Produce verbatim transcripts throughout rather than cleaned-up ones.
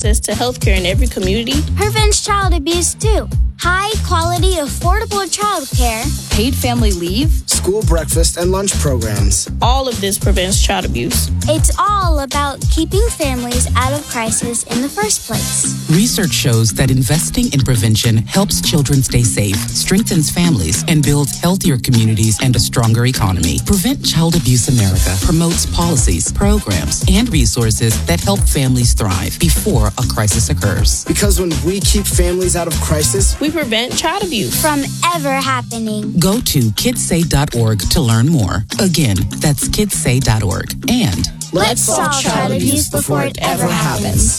access to healthcare in every community. Prevents child abuse, too. High-quality, affordable childcare. Paid family leave. School breakfast and lunch programs. All of this prevents child abuse. It's all about keeping families out of crisis in the first place. Research shows that investing in prevention helps children stay safe, strengthens families, and builds healthier communities and a stronger economy. Prevent Child Abuse America promotes policies, programs, and resources that help families thrive before a crisis occurs. Because when we keep families out of crisis, we prevent child abuse from ever happening. Go to kids say dot org to learn more. Again, that's kids say dot org. And let's solve child abuse before it ever happens.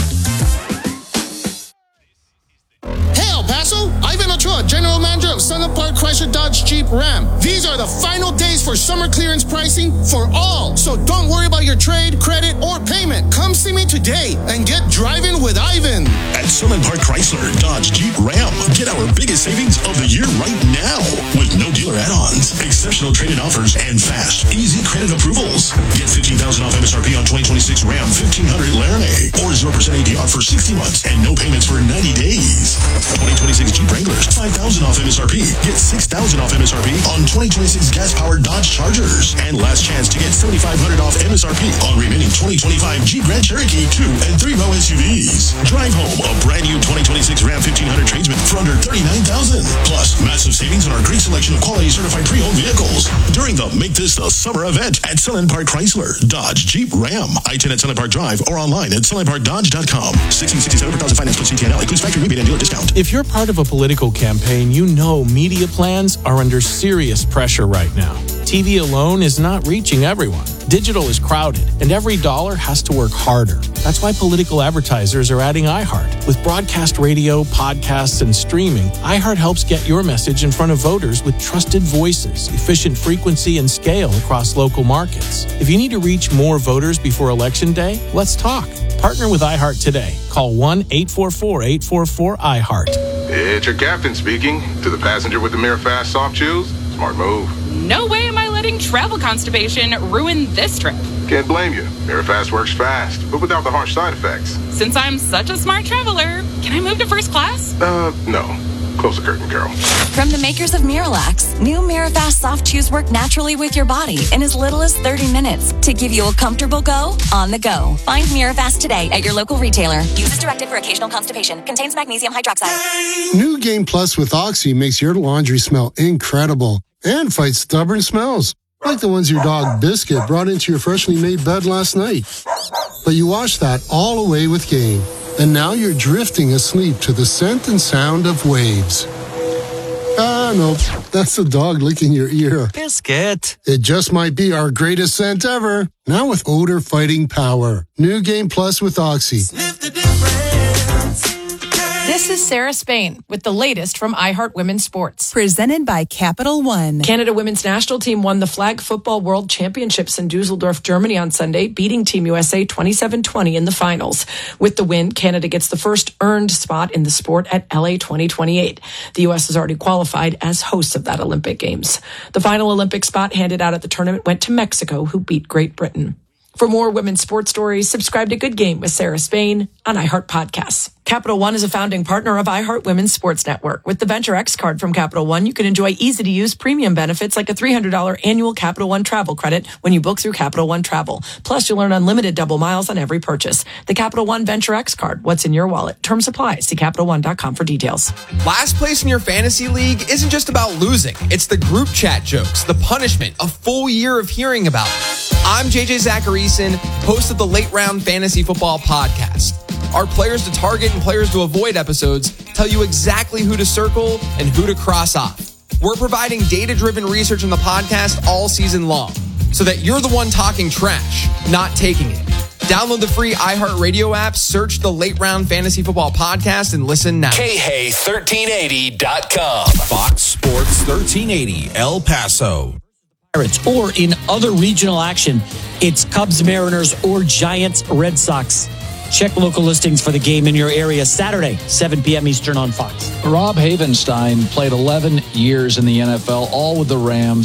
Hey, El Paso, Ivan Ochoa, General Manager of Sunland Park Chrysler Dodge Jeep Ram. These are the final days for summer clearance pricing for all. So don't worry about your trade, credit, or payment. Come see me today and get driving with Ivan. At Sunland Park Chrysler Dodge Jeep Ram, get our biggest savings of the year right now with no dealer add-ons, exceptional trade-in offers, and fast, easy credit approvals. Get fifteen thousand dollars off M S R P on twenty twenty-six Ram fifteen hundred Laramie or zero percent A P R for sixty months and no payments for ninety days. twenty twenty-six Jeep Wranglers, five thousand dollars off M S R P. Get six thousand dollars off M S R P on twenty twenty-six gas-powered Dodge Chargers. And last chance to get seventy-five hundred dollars off M S R P on remaining twenty twenty-five Jeep Grand Cherokee two and three row S U Vs. Drive home a brand new twenty twenty-six Ram fifteen hundred tradesman for under thirty-nine thousand dollars. Plus, massive savings on our great selection of quality certified pre-owned vehicles during the Make This the Summer event at Sunland Park Chrysler Dodge Jeep Ram. I ten at Sunland Park Drive or online at sunland park dodge dot com. sixteen sixty-seven per thousand finance plus C T N L. Includes factory rebate and dealer discount. If you're part of a political campaign, you know media plans are under serious pressure right now. T V alone is not reaching everyone. Digital is crowded, and every dollar has to work harder. That's why political advertisers are adding iHeart. With broadcast radio, podcasts, and streaming, iHeart helps get your message in front of voters with trusted voices, efficient frequency, and scale across local markets. If you need to reach more voters before Election Day, let's talk. Partner with iHeart today. Call one eight four four, eight four four, iHeart. It's your captain speaking. To the passenger with the Mirror Fast soft chews, smart move. No way am I letting travel constipation ruin this trip. Can't blame you. Mirror Fast works fast, but without the harsh side effects. Since I'm such a smart traveler, can I move to first class? Uh, no. Close the curtain, Carol. From the makers of Miralax, new Mirafast soft chews work naturally with your body in as little as thirty minutes to give you a comfortable go on the go. Find Mirafast today at your local retailer. Use as directed for occasional constipation. Contains magnesium hydroxide. New Game Plus with Oxy makes your laundry smell incredible and fights stubborn smells, like the ones your dog Biscuit brought into your freshly made bed last night. But you washed that all away with Game. And now you're drifting asleep to the scent and sound of waves. Ah, no, that's the dog licking your ear. Biscuit. It just might be our greatest scent ever. Now with odor fighting power. New Game Plus with Oxy. Sniff the difference. This is Sarah Spain with the latest from iHeart Women's Sports. Presented by Capital One. Canada women's national team won the Flag Football World Championships in Dusseldorf, Germany on Sunday, beating Team U S A twenty-seven twenty in the finals. With the win, Canada gets the first earned spot in the sport at L A twenty twenty-eight. The U S has already qualified as hosts of that Olympic Games. The final Olympic spot handed out at the tournament went to Mexico, who beat Great Britain. For more women's sports stories, subscribe to Good Game with Sarah Spain on iHeart Podcasts. Capital One is a founding partner of iHeart Women's Sports Network. With the Venture X card from Capital One, you can enjoy easy-to-use premium benefits like a three hundred dollars annual Capital One travel credit when you book through Capital One Travel. Plus, you'll earn unlimited double miles on every purchase. The Capital One Venture X card. What's in your wallet? Terms apply. See Capital One dot com for details. Last place in your fantasy league isn't just about losing. It's the group chat jokes, the punishment, a full year of hearing about it. I'm J J Zacharyson, host of the Late Round Fantasy Football Podcast. Our Players to Target and Players to Avoid episodes tell you exactly who to circle and who to cross off. We're providing data-driven research on the podcast all season long so that you're the one talking trash, not taking it. Download the free iHeartRadio app, search the Late Round Fantasy Football Podcast, and listen now. K H A thirteen eighty dot com. Fox Sports thirteen eighty, El Paso. Or in other regional action, it's Cubs, Mariners, or Giants, Red Sox. Check local listings for the game in your area Saturday, seven p.m. Eastern on Fox. Rob Havenstein played eleven years in the N F L, all with the Rams.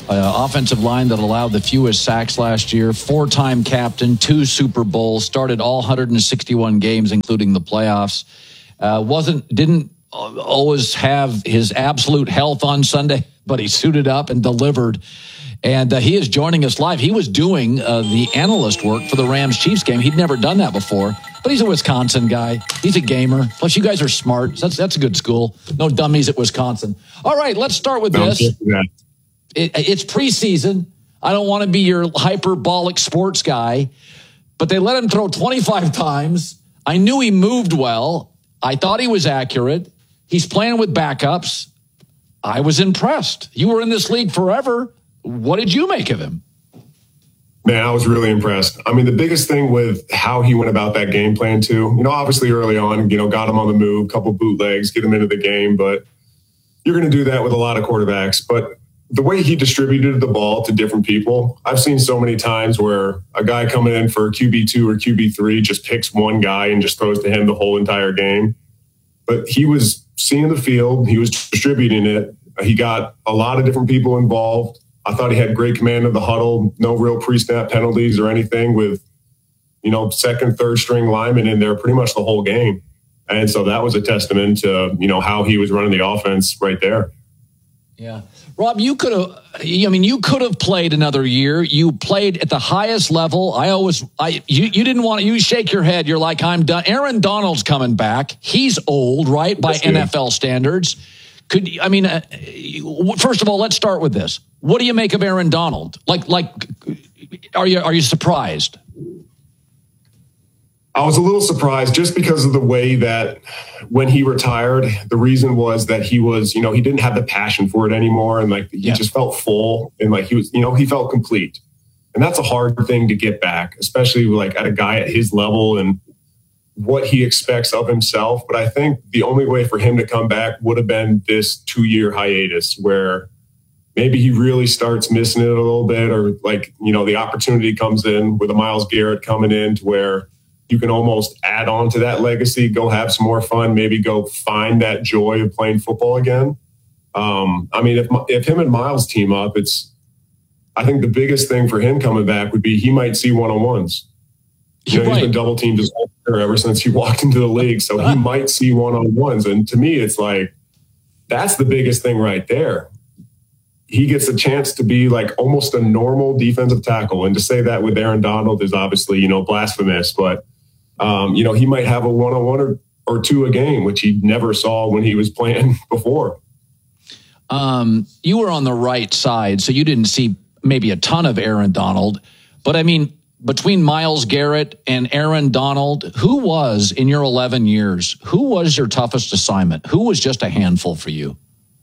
uh, offensive line that allowed the fewest sacks last year, four-time captain, two Super Bowls, started all one hundred sixty-one games, including the playoffs. Uh, wasn't didn't always have his absolute health on Sunday, but he suited up and delivered. And uh, he is joining us live. He was doing uh, the analyst work for the Rams-Chiefs game. He'd never done that before, but he's a Wisconsin guy. He's a gamer. Plus, you guys are smart. So that's that's a good school. No dummies at Wisconsin. All right, let's start with no, this. It, it's preseason. I don't want to be your hyperbolic sports guy, but they let him throw twenty-five times. I knew he moved well. I thought he was accurate. He's playing with backups. I was impressed. You were in this league forever. What did you make of him? Man, I was really impressed. I mean, the biggest thing with how he went about that game plan too, you know, obviously early on, you know, got him on the move, couple bootlegs, get him into the game, but you're going to do that with a lot of quarterbacks. But the way he distributed the ball to different people, I've seen so many times where a guy coming in for Q B two or Q B three just picks one guy and just throws to him the whole entire game. But he was seeing the field. He was distributing it. He got a lot of different people involved. I thought he had great command of the huddle, no real pre-snap penalties or anything with, you know, second, third string linemen in there pretty much the whole game. And so that was a testament to, you know, how he was running the offense right there. Yeah. Rob, you could have, I mean, you could have played another year. You played at the highest level. I always, I, you, you didn't want to, you shake your head. You're like, I'm done. Aaron Donald's coming back. He's old, right? By N F L standards. Could, I mean, uh, first of all, let's start with this. What do you make of Aaron Donald? Like, like, are you, are you surprised? I was a little surprised just because of the way that when he retired, the reason was that he was, you know, he didn't have the passion for it anymore. And like, he yeah. just felt full and like he was, you know, he felt complete. And that's a hard thing to get back, especially like at a guy at his level and what he expects of himself. But I think the only way for him to come back would have been this two year hiatus where maybe he really starts missing it a little bit, or like, you know, the opportunity comes in with a Myles Garrett coming in to where you can almost add on to that legacy, go have some more fun, maybe go find that joy of playing football again. Um, I mean, if if him and Myles team up, it's, I think the biggest thing for him coming back would be he might see one-on-ones. You know, right. He's been double teamed his whole career ever since he walked into the league. So he might see one-on-ones. And to me, it's like, that's the biggest thing right there. He gets a chance to be like almost a normal defensive tackle. And to say that with Aaron Donald is obviously, you know, blasphemous, but um, you know, he might have a one-on-one or, or two a game, which he never saw when he was playing before. Um, you were on the right side, so you didn't see maybe a ton of Aaron Donald, but I mean, between Myles Garrett and Aaron Donald, who was in your eleven years, who was your toughest assignment? Who was just a handful for you?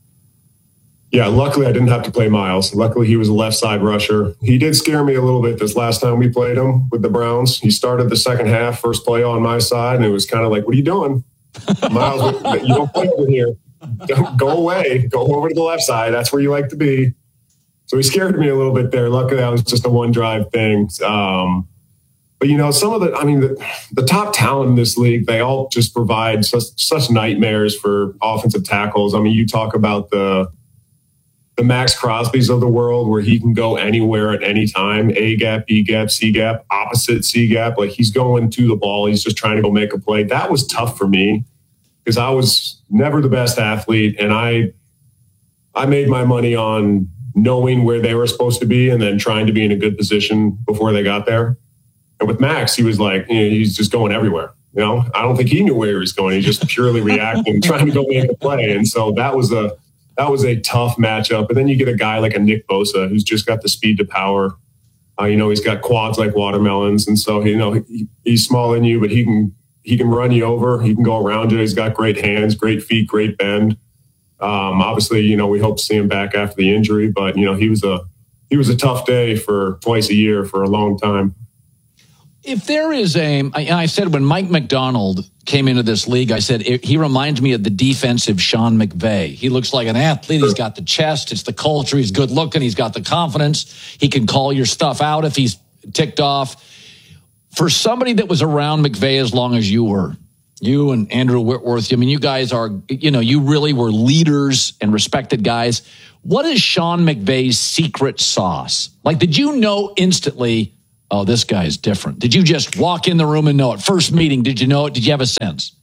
Yeah, luckily I didn't have to play Myles. Luckily he was a left side rusher. He did scare me a little bit this last time we played him with the Browns. He started the second half, first play on my side, and it was kind of like, what are you doing? Myles, you don't play over here. Don't, go away. Go over to the left side. That's where you like to be. So he scared me a little bit there. Luckily that was just a one drive thing. Um, but, you know, some of the, I mean, the, the top talent in this league, they all just provide such, such nightmares for offensive tackles. I mean, you talk about the, the Max Crosbys of the world where he can go anywhere at any time, A gap, B gap, C gap, opposite C gap. Like he's going to the ball. He's just trying to go make a play. That was tough for me because I was never the best athlete. And I, I made my money on knowing where they were supposed to be and then trying to be in a good position before they got there. And with Max, he was like, you know, he's just going everywhere. You know, I don't think he knew where he was going. He just purely reacting, trying to go make a play. And so that was a, That was a tough matchup. And then you get a guy like a Nick Bosa who's just got the speed to power. Uh, you know, he's got quads like watermelons. And so, you know, he, he's smaller than you, but he can he can run you over. He can go around you. He's got great hands, great feet, great bend. Um, obviously, you know, we hope to see him back after the injury. But, you know, he was a he was a tough day for twice a year for a long time. If there is a, I said when Mike McDonald came into this league, I said he reminds me of the defensive Sean McVay. He looks like an athlete. He's got the chest. It's the culture. He's good looking. He's got the confidence. He can call your stuff out if he's ticked off. For somebody that was around McVay as long as you were, you and Andrew Whitworth, I mean, you guys are, you know, you really were leaders and respected guys. What is Sean McVay's secret sauce? Like, did you know instantly, oh, this guy is different? Did you just walk in the room and know it? First meeting, did you know it? Did you have a sense?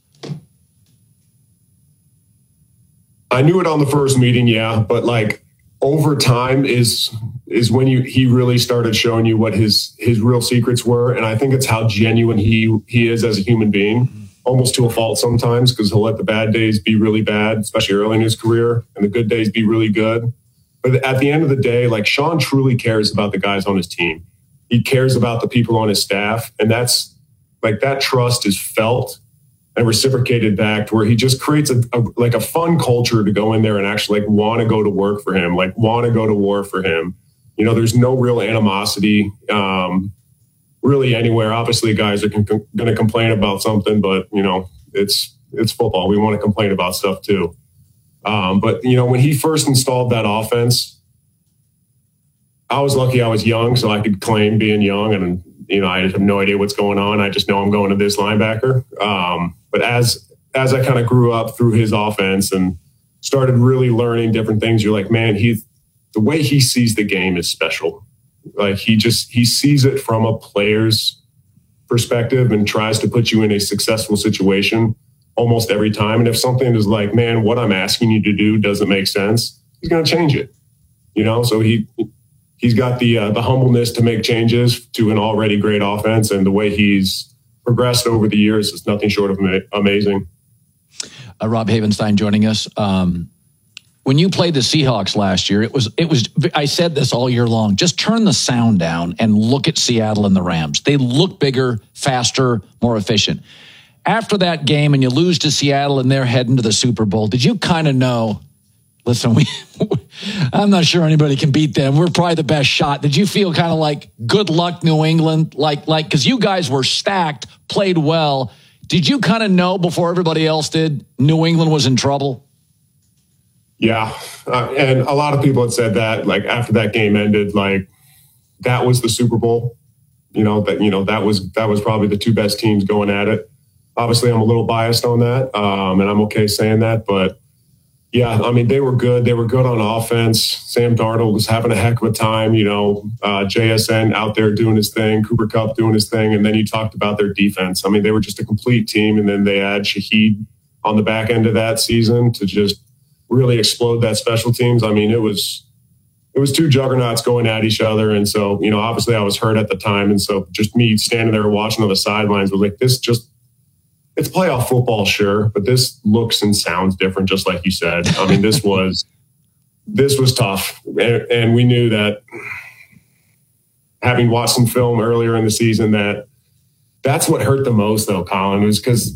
I knew it on the first meeting, yeah, but like over time is is when you he really started showing you what his his real secrets were, and I think it's how genuine he he is as a human being, almost to a fault sometimes, because he'll let the bad days be really bad, especially early in his career, and the good days be really good. But at the end of the day, like Sean truly cares about the guys on his team. He cares about the people on his staff, and that's like that trust is felt and reciprocated back to where he just creates a, a like a fun culture to go in there and actually like want to go to work for him, like want to go to war for him. You know, there's no real animosity um, really anywhere. Obviously, guys are con- con- going to complain about something, but you know, it's it's football. We want to complain about stuff too. Um, but you know, when he first installed that offense, I was lucky I was young, so I could claim being young, and you know, I have no idea what's going on. I just know I'm going to this linebacker. Um, but as as I kind of grew up through his offense and started really learning different things, you're like, man, he the way he sees the game is special. Like he just he sees it from a player's perspective and tries to put you in a successful situation almost every time. And if something is like, man, what I'm asking you to do doesn't make sense, he's going to change it. You know, so he. He's got the uh, the humbleness to make changes to an already great offense, and the way he's progressed over the years is nothing short of ma- amazing. Uh, Rob Havenstein joining us. Um, when you played the Seahawks last year, it was it was. I said this all year long. Just turn the sound down and look at Seattle and the Rams. They look bigger, faster, more efficient. After that game, and you lose to Seattle, and they're heading to the Super Bowl. Did you kind of know? Listen, we, I'm not sure anybody can beat them. We're probably the best shot. Did you feel kind of like good luck, New England? Like, like, because you guys were stacked, played well. Did you kind of know before everybody else did New England was in trouble? Yeah. Uh, and a lot of people had said that, like, after that game ended, like, that was the Super Bowl. You know, that, you know, that was, that was probably the two best teams going at it. Obviously, I'm a little biased on that, um, and I'm okay saying that, but yeah, I mean, they were good. They were good on offense. Sam Darnold was having a heck of a time, you know, uh, J S N out there doing his thing, Cooper Kupp doing his thing. And then you talked about their defense. I mean, they were just a complete team. And then they add Shaheed on the back end of that season to just really explode that special teams. I mean, it was, it was two juggernauts going at each other. And so, you know, obviously I was hurt at the time. And so just me standing there watching on the sidelines was like, this just, it's playoff football, sure, but this looks and sounds different, just like you said. I mean, this was this was tough, and, and we knew that. Having watched some film earlier in the season, that that's what hurt the most, though, Colin, was because,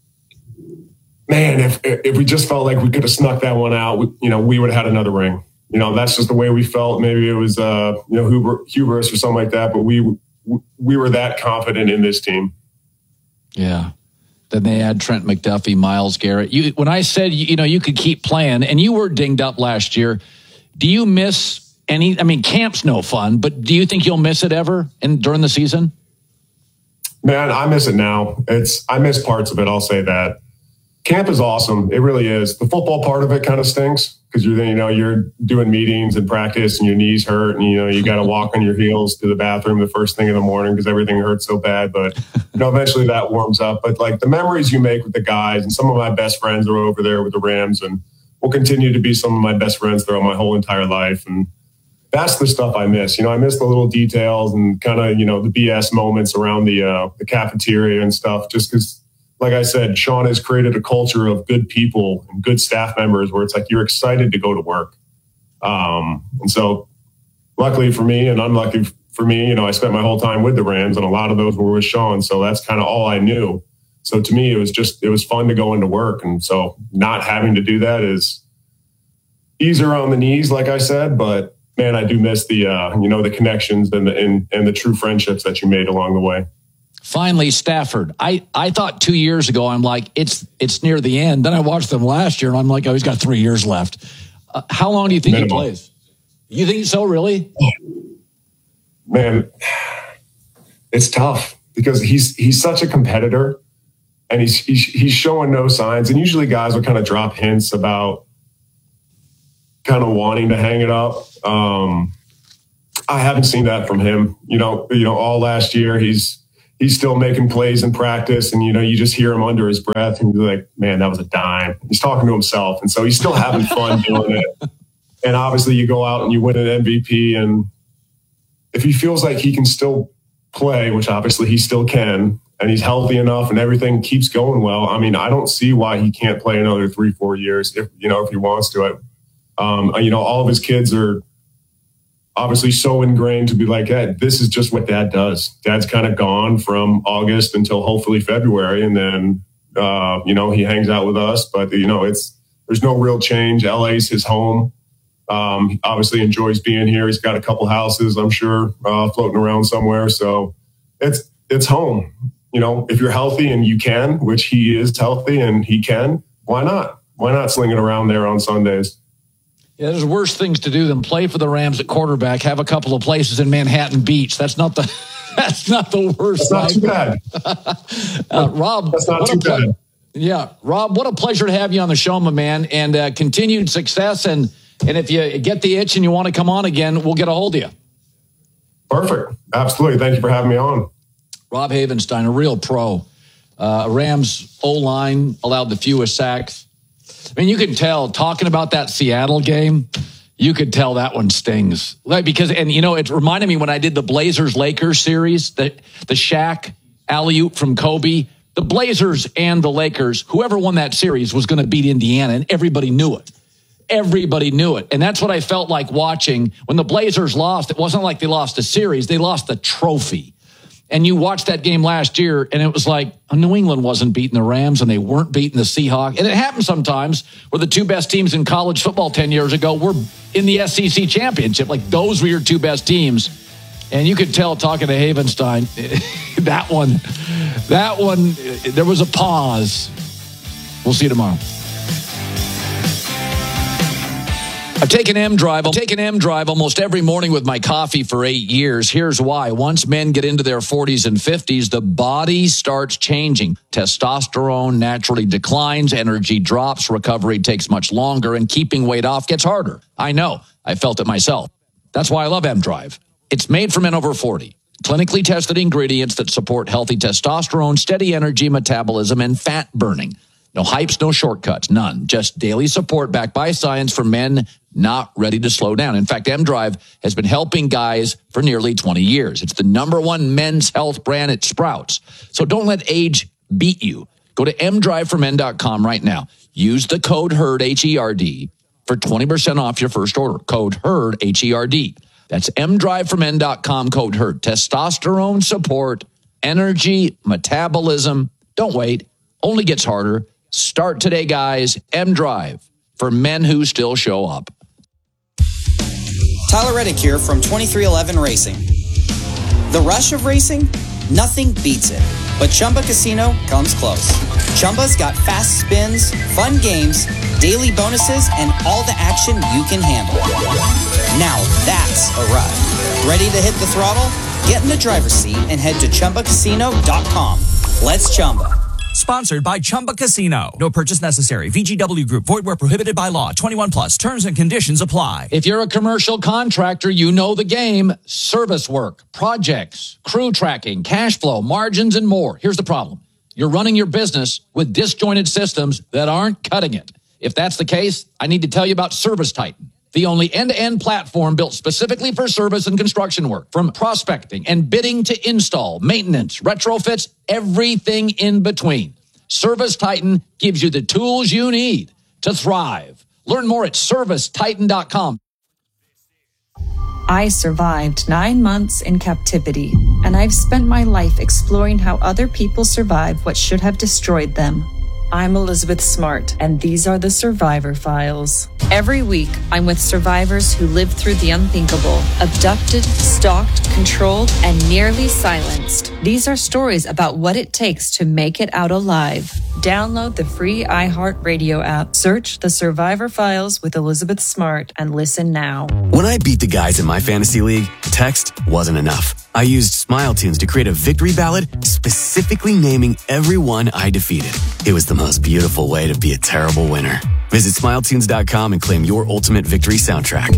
man, if if we just felt like we could have snuck that one out, we, you know, we would have had another ring. You know, that's just the way we felt. Maybe it was, uh, you know, huber, hubris or something like that, but we we were that confident in this team. Yeah. Then they add Trent McDuffie, Myles Garrett. You, when I said, you know, you could keep playing, and you were dinged up last year, do you miss any? I mean, camp's no fun, but do you think you'll miss it ever in, during the season? Man, I miss it now. It's I miss parts of it, I'll say that. Camp is awesome. It really is. The football part of it kind of stinks because you're, you know, you're doing meetings and practice and your knees hurt and, you know, you got to walk on your heels to the bathroom the first thing in the morning because everything hurts so bad. But, you know, eventually that warms up. But like the memories you make with the guys, and some of my best friends are over there with the Rams and will continue to be some of my best friends throughout my whole entire life. And that's the stuff I miss. You know, I miss the little details and kind of, you know, the B S moments around the, uh, the cafeteria and stuff, just because, like I said, Sean has created a culture of good people and good staff members where it's like you're excited to go to work. Um, and so luckily for me and unlucky for me, you know, I spent my whole time with the Rams and a lot of those were with Sean. So that's kind of all I knew. So to me, it was just, it was fun to go into work. And so not having to do that is easier on the knees, like I said, but man, I do miss the, uh, you know, the connections and the, and, and the true friendships that you made along the way. Finally, Stafford. I, I thought two years ago, I'm like, it's it's near the end. Then I watched them last year, and I'm like, oh, he's got three years left. Uh, how long do you think Minimal. he plays? You think so, really? Man, it's tough because he's he's such a competitor, and he's he's, he's showing no signs. And usually guys will kind of drop hints about kind of wanting to hang it up. Um, I haven't seen that from him. You know, you know, all last year he's he's still making plays in practice, and you know, you just hear him under his breath, and you're like, man, that was a dime. He's talking to himself, and so he's still having fun doing it. And obviously, you go out and you win an M V P, and if he feels like he can still play, which obviously he still can, and he's healthy enough, and everything keeps going well, I mean, I don't see why he can't play another three, four years if you know if he wants to. It, um, you know, all of his kids are obviously so ingrained to be like, hey, this is just what dad does. Dad's kind of gone from August until hopefully February. And then, uh, you know, he hangs out with us, but you know, it's, there's no real change. L A's his home. Um, he obviously enjoys being here. He's got a couple houses, I'm sure, uh, floating around somewhere. So it's, it's home. You know, if you're healthy and you can, which he is healthy and he can, why not? Why not sling it around there on Sundays? Yeah, there's worse things to do than play for the Rams at quarterback, have a couple of places in Manhattan Beach. That's not the that's not the worst. That's not too bad. uh, Rob, that's not too ple- bad. Yeah, Rob, what a pleasure to have you on the show, my man, and uh, continued success. And and if you get the itch and you want to come on again, we'll get a hold of you. Perfect. Absolutely. Thank you for having me on. Rob Havenstein, a real pro. Uh, Rams O-line allowed the fewest sacks. I mean, you can tell, talking about that Seattle game, you could tell that one stings. Like, because, and you know, it reminded me when I did the Blazers-Lakers series, the, the Shaq alley-oop from Kobe, the Blazers and the Lakers, whoever won that series was going to beat Indiana, and everybody knew it. Everybody knew it. And that's what I felt like watching. When the Blazers lost, it wasn't like they lost a series, they lost the trophy. And you watched that game last year, and it was like New England wasn't beating the Rams, and they weren't beating the Seahawks. And it happens sometimes where the two best teams in college football ten years ago were in the S E C championship. Like, those were your two best teams. And you could tell, talking to Havenstein, that one, that one, there was a pause. We'll see you tomorrow. I've taken M-Drive. I've taken M-Drive almost every morning with my coffee for eight years. Here's why. Once men get into their forties and fifties, the body starts changing. Testosterone naturally declines, energy drops, recovery takes much longer, and keeping weight off gets harder. I know. I felt it myself. That's why I love M-Drive. It's made for men over forty. Clinically tested ingredients that support healthy testosterone, steady energy, metabolism, and fat burning. No hypes, no shortcuts, none. Just daily support backed by science for men not ready to slow down. In fact, M-Drive has been helping guys for nearly twenty years. It's the number one men's health brand at Sprouts. So don't let age beat you. Go to m drive for men dot com right now. Use the code HERD, H E R D, for twenty percent off your first order. Code HERD, H E R D. That's m drive for men dot com, code HERD. Testosterone support, energy, metabolism. Don't wait. Only gets harder. Start today, guys. M-Drive, for men who still show up. Tyler Reddick here from twenty-three eleven Racing. The rush of racing? Nothing beats it. But Chumba Casino comes close. Chumba's got fast spins, fun games, daily bonuses, and all the action you can handle. Now that's a ride. Ready to hit the throttle? Get in the driver's seat and head to chumba casino dot com. Let's Chumba. Sponsored by Chumba Casino. No purchase necessary. V G W Group. Void where prohibited by law. twenty-one plus. Terms and conditions apply. If you're a commercial contractor, you know the game. Service work, projects, crew tracking, cash flow, margins, and more. Here's the problem. You're running your business with disjointed systems that aren't cutting it. If that's the case, I need to tell you about Service Titan, the only end-to-end platform built specifically for service and construction work. From prospecting and bidding to install, maintenance, retrofits, everything in between. Service Titan gives you the tools you need to thrive. Learn more at service titan dot com. I survived nine months in captivity, and I've spent my life exploring how other people survive what should have destroyed them. I'm Elizabeth Smart, and these are the Survivor Files. Every week, I'm with survivors who lived through the unthinkable, abducted, stalked, controlled, and nearly silenced. These are stories about what it takes to make it out alive. Download the free iHeartRadio app, search the Survivor Files with Elizabeth Smart, and listen now. When I beat the guys in my fantasy league, text wasn't enough. I used Smile Tunes to create a victory ballad specifically naming everyone I defeated. It was the most beautiful way to be a terrible winner. Visit smile tunes dot com and claim your ultimate victory soundtrack.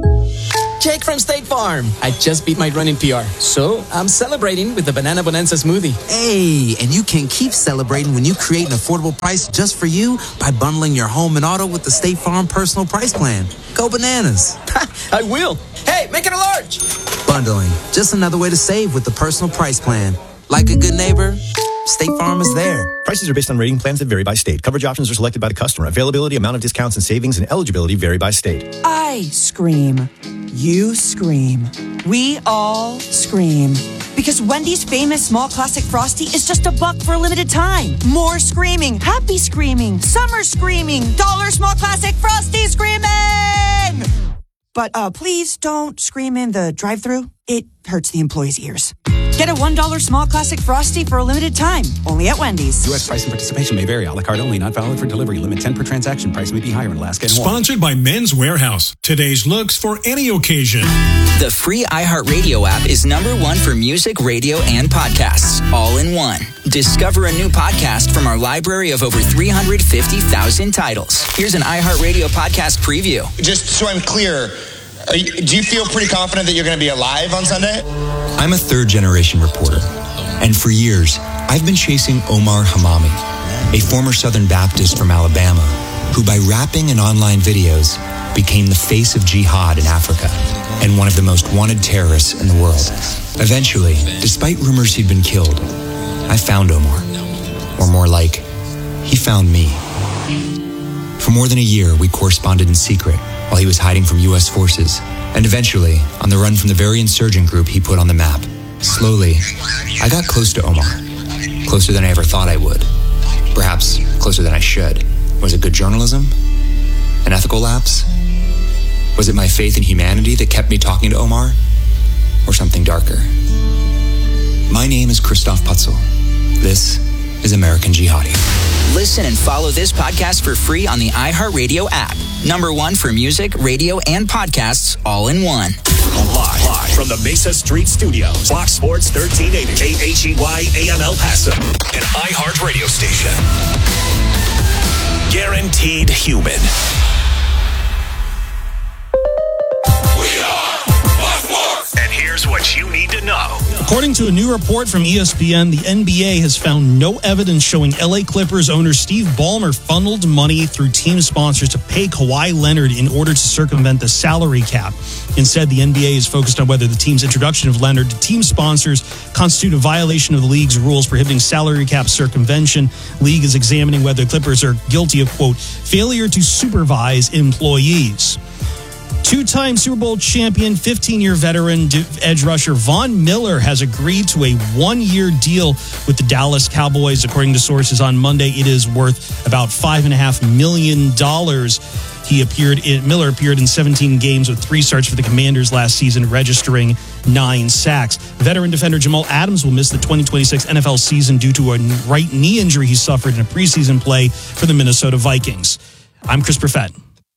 Jake from State Farm. I just beat my running P R, so I'm celebrating with the Banana Bonanza smoothie. Hey, and you can keep celebrating when you create an affordable price just for you by bundling your home and auto with the State Farm Personal Price Plan. Go bananas. I will. Hey, make it a large. Bundling, just another way to save with the Personal Price Plan. Like a good neighbor, State Farm is there. Prices are based on rating plans that vary by state. Coverage options are selected by the customer. Availability, amount of discounts and savings, and eligibility vary by state. I scream. You scream. We all scream. Because Wendy's famous small classic Frosty is just a buck for a limited time. More screaming, happy screaming, summer screaming, dollar small classic Frosty screaming! But uh, please don't scream in the drive-thru. It hurts the employees' ears. Get a one dollar small classic Frosty for a limited time, only at Wendy's. U S price and participation may vary. A la carte only, not valid for delivery. Limit ten per transaction. Price may be higher in Alaska and Hawaii. Sponsored by Men's Warehouse. Today's looks for any occasion. The free iHeartRadio app is number one for music, radio, and podcasts, all in one. Discover a new podcast from our library of over three hundred fifty thousand titles. Here's an iHeartRadio podcast preview. Just so I'm clear, are you, do you feel pretty confident that you're going to be alive on Sunday? I'm a third-generation reporter, and for years, I've been chasing Omar Hamami, a former Southern Baptist from Alabama, who by rapping and online videos became the face of jihad in Africa and one of the most wanted terrorists in the world. Eventually, despite rumors he'd been killed, I found Omar, or more like, he found me. For more than a year, we corresponded in secret while he was hiding from U S forces, and eventually, on the run from the very insurgent group he put on the map. Slowly, I got close to Omar, closer than I ever thought I would. Perhaps closer than I should. Was it good journalism? An ethical lapse? Was it my faith in humanity that kept me talking to Omar? Or something darker? My name is Christoph Putzel. This is American Jihadi. Listen and follow this podcast for free on the iHeartRadio app. Number one for music, radio, and podcasts, all in one. Live, live from the Mesa Street Studios. Fox Sports thirteen eighty, K H E Y A M El Paso, an iHeart radio station. Guaranteed human. We are Buffalo. And here's what you need to know. According to a new report from E S P N, the N B A has found no evidence showing L A Clippers owner Steve Ballmer funneled money through team sponsors to pay Kawhi Leonard in order to circumvent the salary cap. Instead, the N B A is focused on whether the team's introduction of Leonard to team sponsors constitute a violation of the league's rules prohibiting salary cap circumvention. League is examining whether Clippers are guilty of, quote, failure to supervise employees. Two-time Super Bowl champion, fifteen-year veteran edge rusher Von Miller has agreed to a one-year deal with the Dallas Cowboys. According to sources on Monday, it is worth about five point five million dollars. He appeared in, Miller appeared in seventeen games with three starts for the Commanders last season, registering nine sacks. Veteran defender Jamal Adams will miss the twenty twenty-six N F L season due to a right knee injury he suffered in a preseason play for the Minnesota Vikings. I'm Chris Perfett.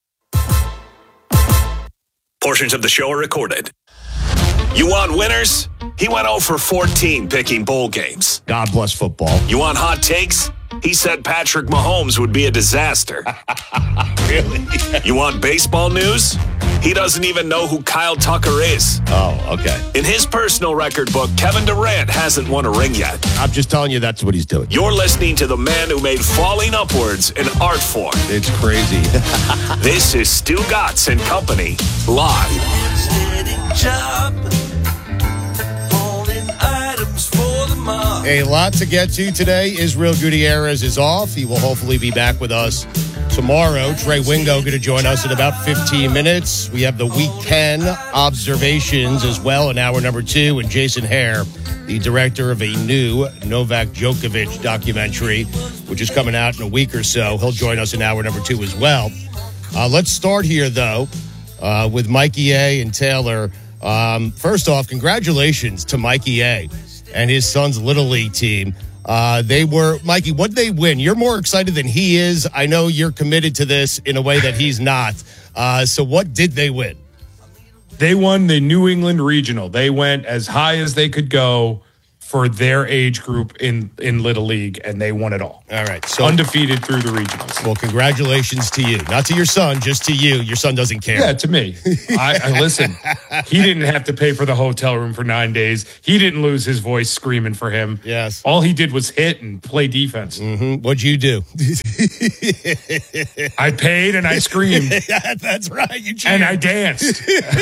Portions of the show are recorded. You want winners? He went oh for fourteen picking bowl games. God bless football. You want hot takes? He said Patrick Mahomes would be a disaster. Really? You want baseball news? He doesn't even know who Kyle Tucker is. Oh, okay. In his personal record book, Kevin Durant hasn't won a ring yet. I'm just telling you that's what he's doing. You're listening to the man who made falling upwards an art form. It's crazy. This is Stu Gatz and Company, live. A lot to get to today. Israel Gutierrez is off. He will hopefully be back with us tomorrow. Trey Wingo going to join us in about fifteen minutes. We have the Week ten observations as well in hour number two. And Jason Hare, the director of a new Novak Djokovic documentary, which is coming out in a week or so. He'll join us in hour number two as well. Uh, let's start here, though, uh, with Mikey A. and Taylor. Um, first off, congratulations to Mikey A. and his son's Little League team. Uh, they were, Mikey, what did they win? You're more excited than he is. I know you're committed to this in a way that he's not. Uh, so what did they win? They won the New England Regional. They went as high as they could go for their age group in, in Little League, and they won it all. All right. So undefeated through the regionals. Well, congratulations to you. Not to your son, just to you. Your son doesn't care. Yeah, to me. I, I listen, he didn't have to pay for the hotel room for nine days. He didn't lose his voice screaming for him. Yes. All he did was hit and play defense. Mm-hmm. What'd you do? I paid and I screamed. Yeah, that's right. You cheered. And I danced.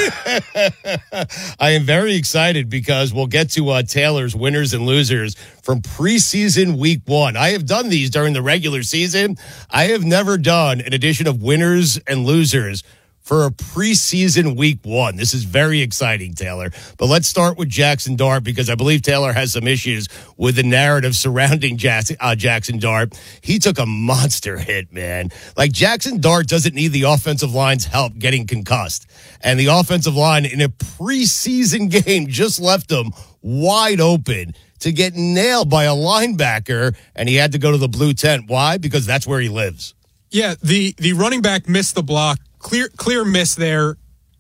I am very excited because we'll get to uh, Taylor's winners and losers from preseason week one. I have done these during the regular season. I have never done an edition of winners and losers for a preseason week one. This is very exciting, Taylor. But let's start with Jackson Dart because I believe Taylor has some issues with the narrative surrounding Jackson, uh, Jackson Dart. He took a monster hit, man. Like, Jackson Dart doesn't need the offensive line's help getting concussed. And the offensive line in a preseason game just left him wide open to get nailed by a linebacker, and he had to go to the blue tent. Why? Because that's where he lives. Yeah, the, the running back missed the block. Clear, clear miss there.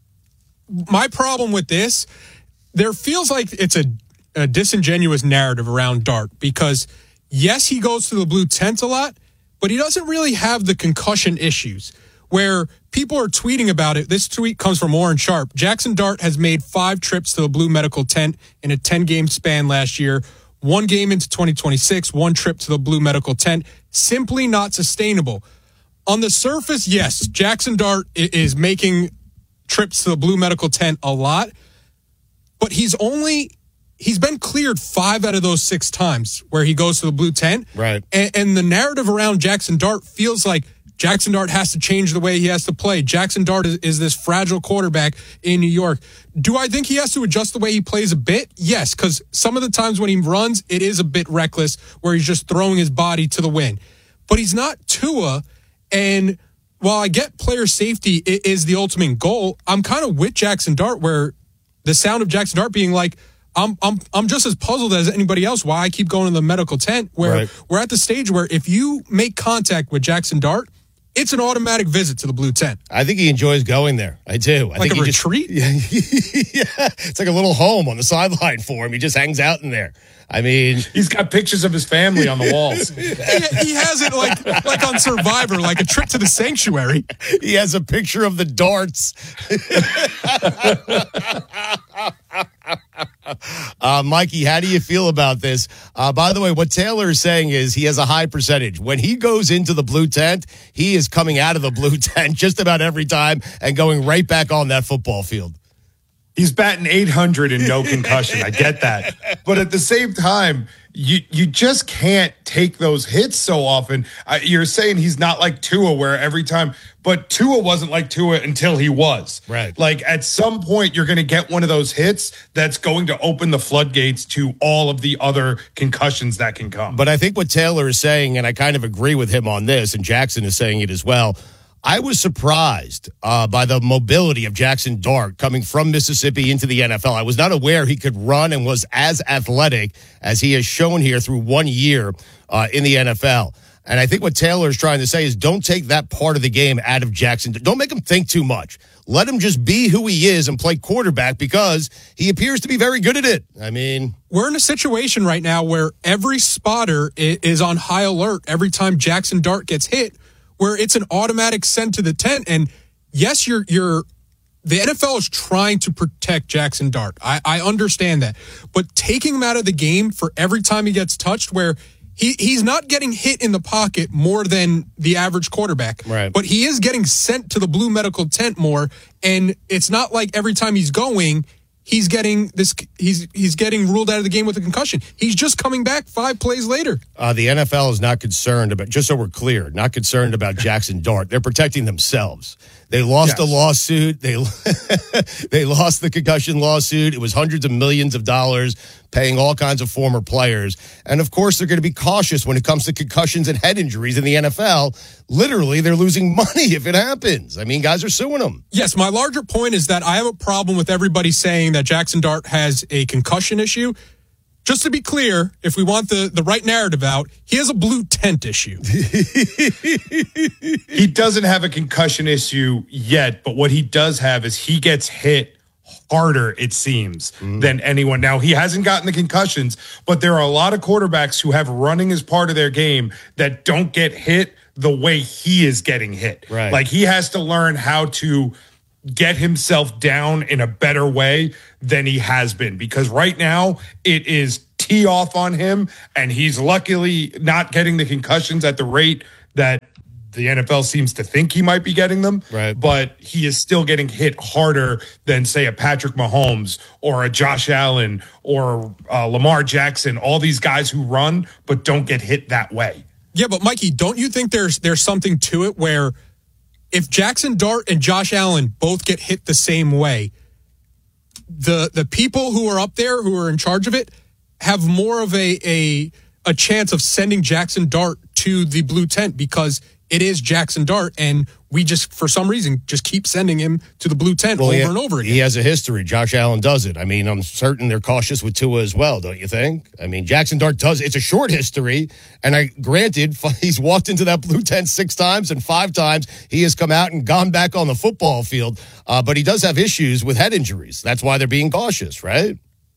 My problem with this, there feels like it's a, a disingenuous narrative around Dart because, yes, he goes to the blue tent a lot, but he doesn't really have the concussion issues where people are tweeting about it. This tweet comes from Warren Sharp. Jackson Dart has made five trips to the blue medical tent in a ten-game span last year. One game into twenty twenty-six, one trip to the blue medical tent. Simply not sustainable. On the surface, yes, Jackson Dart is making trips to the blue medical tent a lot, but he's only, he's been cleared five out of those six times where he goes to the blue tent. Right. And, and the narrative around Jackson Dart feels like Jackson Dart has to change the way he has to play. Jackson Dart is, is this fragile quarterback in New York. Do I think he has to adjust the way he plays a bit? Yes, because some of the times when he runs, it is a bit reckless where he's just throwing his body to the wind. But he's not Tua. And while I get player safety is the ultimate goal, I'm kind of with Jackson Dart where the sound of Jackson Dart being like, I'm I'm I'm just as puzzled as anybody else why I keep going to the medical tent where right. We're at the stage where if you make contact with Jackson Dart, it's an automatic visit to the blue tent. I think he enjoys going there. I do. I like think a he retreat? Just, yeah, it's like a little home on the sideline for him. He just hangs out in there. I mean, he's got pictures of his family on the walls. he, he has it like like on Survivor, like a trip to the sanctuary. He has a picture of the darts. uh, Mikey, how do you feel about this? Uh, by the way, what Taylor is saying is he has a high percentage. When he goes into the blue tent, he is coming out of the blue tent just about every time and going right back on that football field. He's batting eight hundred and no concussion. I get that. But at the same time, you you just can't take those hits so often. Uh, you're saying he's not like Tua where every time, but Tua wasn't like Tua until he was. Right. Like at some point, you're going to get one of those hits that's going to open the floodgates to all of the other concussions that can come. But I think what Taylor is saying, and I kind of agree with him on this, and Jackson is saying it as well, I was surprised uh, by the mobility of Jackson Dart coming from Mississippi into the N F L. I was not aware he could run and was as athletic as he has shown here through one year uh, in the N F L. And I think what Taylor is trying to say is don't take that part of the game out of Jackson. Don't make him think too much. Let him just be who he is and play quarterback because he appears to be very good at it. I mean, we're in a situation right now where every spotter is on high alert every time Jackson Dart gets hit, where it's an automatic send to the tent. And yes, you're, you're, the N F L is trying to protect Jackson Dart. I, I understand that. But taking him out of the game for every time he gets touched, where he, he's not getting hit in the pocket more than the average quarterback. Right. But he is getting sent to the blue medical tent more. And it's not like every time he's going, he's getting this. He's he's getting ruled out of the game with a concussion. He's just coming back five plays later. Uh, the N F L is not concerned about, just so we're clear, not concerned about Jackson Dart. They're protecting themselves. They lost Yes. a lawsuit. They they lost the concussion lawsuit. It was hundreds of millions of dollars, paying all kinds of former players. And of course, they're going to be cautious when it comes to concussions and head injuries in the N F L. Literally, they're losing money if it happens. I mean, guys are suing them. Yes, my larger point is that I have a problem with everybody saying that Jackson Dart has a concussion issue. Just to be clear, if we want the, the right narrative out, he has a blue tent issue. He doesn't have a concussion issue yet, but what he does have is he gets hit harder, it seems, Mm-hmm. than anyone. Now, he hasn't gotten the concussions, but there are a lot of quarterbacks who have running as part of their game that don't get hit the way he is getting hit. Right. Like, he has to learn how to get himself down in a better way than he has been, because right now it is tee off on him, and he's luckily not getting the concussions at the rate that the N F L seems to think he might be getting them. Right. But he is still getting hit harder than, say, a Patrick Mahomes or a Josh Allen or uh, Lamar Jackson, all these guys who run but don't get hit that way. Yeah, but Mikey, don't you think there's there's something to it where if Jackson Dart and Josh Allen both get hit the same way, the the people who are up there who are in charge of it have more of a a a chance of sending Jackson Dart to the blue tent because it is Jackson Dart, and we just, for some reason, just keep sending him to the blue tent Well, over he, and over again. He has a history. Josh Allen does it. I mean, I'm certain they're cautious with Tua as well, don't you think? I mean, Jackson Dart does. It's a short history, and I granted he's walked into that blue tent six times, and five times he has come out and gone back on the football field. Uh, but he does have issues with head injuries. That's why they're being cautious, right?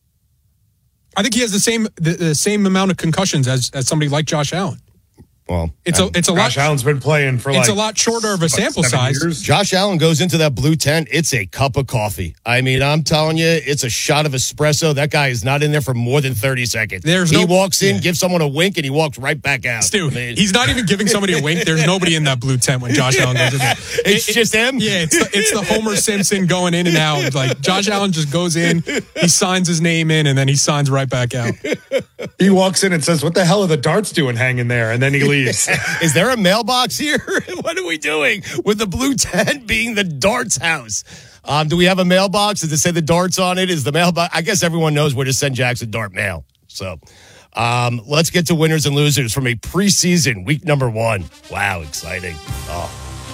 I think he has the same the, the same amount of concussions as, as somebody like Josh Allen. Well, It's a it's a Josh lot. Allen's been playing for It's like a lot shorter of a sample size. years. Josh Allen goes into that blue tent. It's a cup of coffee. I mean, I'm telling you, it's a shot of espresso. That guy is not in there for more than thirty seconds. There's he no- walks in, yeah. gives someone a wink, and he walks right back out. Stu, I mean, he's not even giving somebody a wink. There's nobody in that blue tent when Josh Allen goes in there. It's It- it- just him? Yeah, it's the, it's the Homer Simpson going in and out. Like Josh Allen just goes in, he signs his name in, and then he signs right back out. He walks in and says, "What the hell are the darts doing hanging there?" And then he leaves. Is there a mailbox here? What are we doing with the blue tent being the darts house? Um, do we have a mailbox? Does it say the darts on it? Is the mailbox? I guess everyone knows where to send Jackson Dart mail. So um, let's get to winners and losers from a preseason week number one. Wow, exciting. Oh.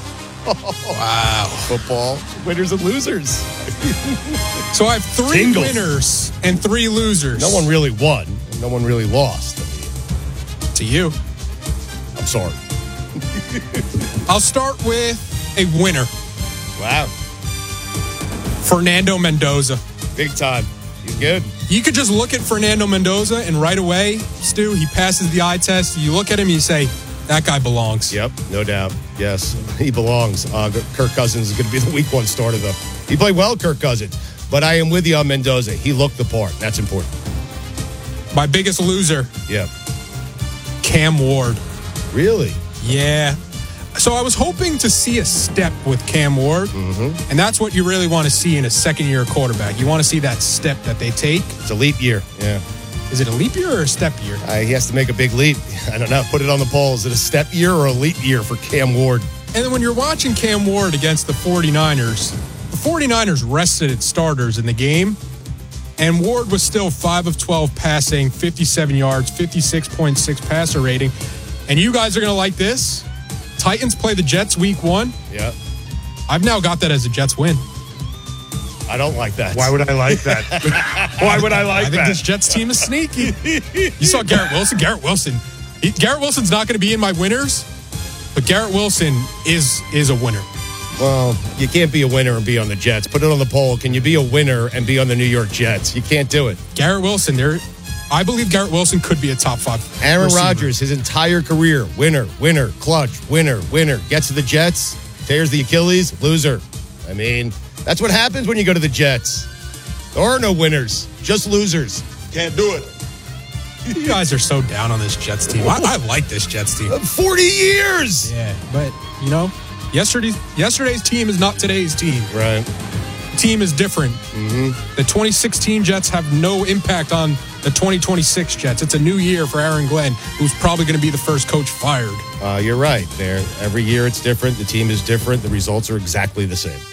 Wow. Football, winners and losers. So I have three Tingles. winners and three losers. No one really won. No one really lost. I mean, to you. I'm sorry. I'll start with a winner. Wow. Fernando Mendoza. Big time. He's good. You could just look at Fernando Mendoza and right away, Stu, he passes the eye test. You look at him and you say, that guy belongs. Yep, no doubt. Yes, he belongs. Uh, Kirk Cousins is going to be the week one starter, though. He played well, Kirk Cousins. But I am with you on Mendoza. He looked the part. That's important. My biggest loser, Yeah. Cam Ward. Really? Yeah. So I was hoping to see a step with Cam Ward, Mm-hmm. and that's what you really want to see in a second-year quarterback. You want to see that step that they take. It's a leap year. Yeah. Is it a leap year or a step year? Uh, he has to make a big leap. I don't know. Put it on the poll. Is it a step year or a leap year for Cam Ward? And then when you're watching Cam Ward against the 49ers, the 49ers rested its starters in the game, and Ward was still five of twelve passing, fifty-seven yards, fifty-six point six passer rating. And you guys are going to like this. Titans play the Jets week one. Yeah. I've now got that as a Jets win. I don't like that. Why would I like that? Why would I like I think that? this Jets team is sneaky. You saw Garrett Wilson. Garrett Wilson. He, Garrett Wilson's not going to be in my winners, but Garrett Wilson is is a winner. Well, you can't be a winner and be on the Jets. Put it on the poll. Can you be a winner and be on the New York Jets? You can't do it. Garrett Wilson, there. I believe Garrett Wilson could be a top five. Aaron receiver. Rodgers, his entire career, winner, winner, clutch, winner, winner. Gets to the Jets, tears the Achilles, loser. I mean, that's what happens when you go to the Jets. There are no winners, just losers. Can't do it. You guys are so down on this Jets team. I, I like this Jets team. forty years. Yeah, but you know, yesterday's yesterday's team is not today's team. Right. Team is different. Mm-hmm. The twenty sixteen Jets have no impact on the twenty twenty-six Jets. It's a new year for Aaron Glenn, who's probably going to be the first coach fired. Uh, you're right. There, every year it's different. The team is different. The results are exactly the same.